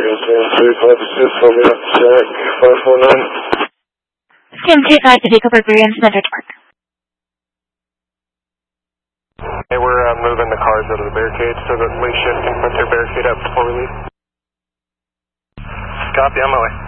Yes, ma'am. 35 for me. Check. 549. Team 25 to Vehicle Barbarian Center Park. Hey, we're moving the cars out of the barricade so that Lee Shift can put their barricade up before we leave. Copy, on my way.